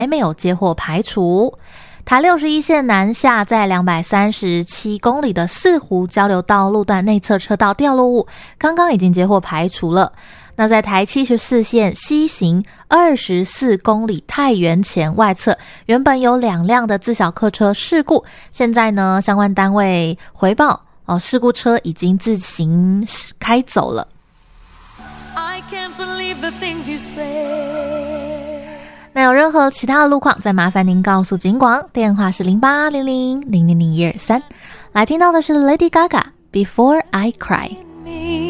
没有接获排除。台61线南下在237公里的四湖交流道路段内侧车道掉落物，刚刚已经接获排除了。那在台74线西行24公里太原前外侧，原本有2辆的自小客车事故，现在呢相关单位回报事故车已经自行开走了。I can't believe the things you say。 那有任何其他的路况，再麻烦您告诉警广，电话是0800000123。来听到的是 Lady Gaga Before I Cry。